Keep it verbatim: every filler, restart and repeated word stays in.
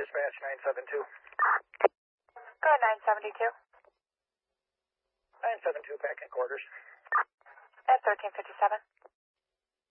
Dispatch nine seven two. Go ahead, nine seventy-two. nine seven two, packing quarters. At thirteen fifty-seven.